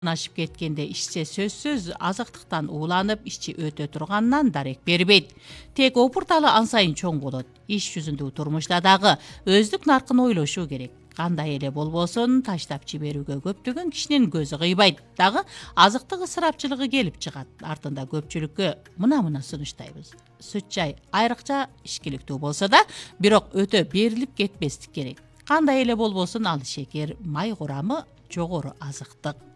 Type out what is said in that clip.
ашып кеткенде ичсе сөзсүз азыктыктан ууланып ичи өтө турганынан дарек бербейт. Тек опурталы ан сайын чоң болот. Иш жүзүндө турмушта дагы өздүк наркын ойлошу керек. Кандай эле болбосун таштап жиберүүгө көптөгөн кишинин көзү кыйбайт. Дагы азыктык ысырапчылыгы келип чыгат. Артында көпчүлүккө мына сунуштайбыз. Сүт чай айрыкча ишкиликтүү болсо да, бирок өтө берилип кетпестик керек. Кандай эле болбосун ал шекер, май курамы жогору азыктык.